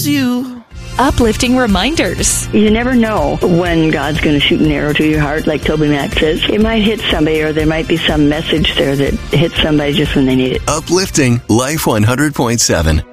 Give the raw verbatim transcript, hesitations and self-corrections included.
choose you. Uplifting reminders. You never know when God's going to shoot an arrow to your heart, like Toby Mac says. It might hit somebody, or there might be some message there that hits somebody just when they need it. Uplifting Life one hundred point seven.